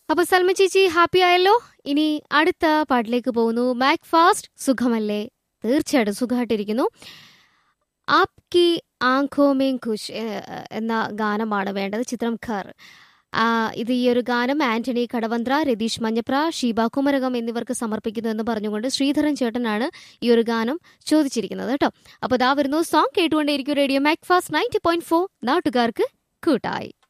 അപ്പൊ സൽമ ചേച്ചി ഹാപ്പി ആയല്ലോ. ഇനി അടുത്ത പാട്ടിലേക്ക് പോകുന്നു. മാക് ഫാസ്റ്റ് സുഖമല്ലേ? തീർച്ചയായിട്ടും സുഖമായിട്ടിരിക്കുന്നു. ആപ്കി ആംഖോ മേം ഖുഷ് എന്ന ഗാനമാണ് വേണ്ടത്. ചിത്രം ഖർ. ഇത് ഈ ഒരു ഗാനം ആന്റണി കടവന്ത്ര, രതീഷ് മഞ്ഞപ്ര, ഷീബ കുമരകം എന്നിവർക്ക് സമർപ്പിക്കുന്നു എന്ന് പറഞ്ഞുകൊണ്ട് ശ്രീധരൻ ചേട്ടനാണ് ഈ ഒരു ഗാനം ചോദിച്ചിരിക്കുന്നത് കേട്ടോ. അപ്പോൾ ഇതാ വരുന്നു സോങ് കേട്ടുകൊണ്ടേയിരിക്കും റേഡിയോ മാക് ഫാസ്റ്റ് 90.4 നാട്ടുകാർക്ക് കൂട്ടായി.